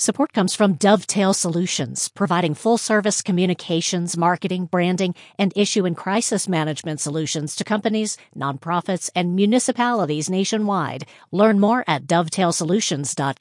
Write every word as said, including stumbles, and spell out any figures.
Support comes from Dovetail Solutions, providing full-service communications, marketing, branding, and issue and crisis management solutions to companies, nonprofits, and municipalities nationwide. Learn more at dovetail solutions dot